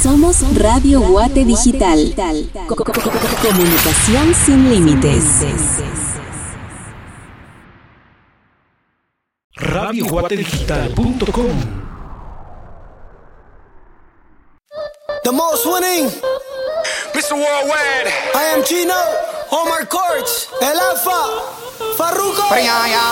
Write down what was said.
Somos Radio Guate Digital. Comunicación sin límites. RadioGuateDigital.com. The most winning Mr. Worldwide. I am Gino, Omar Courts, El Alfa, Farruko.